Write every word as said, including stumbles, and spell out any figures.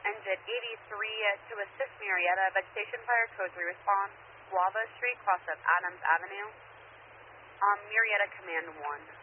Engine eighty-three uh, to assist Marietta. Vegetation fire, code three response. Guava Street, cross of Adams Avenue. Um, Marietta Command one.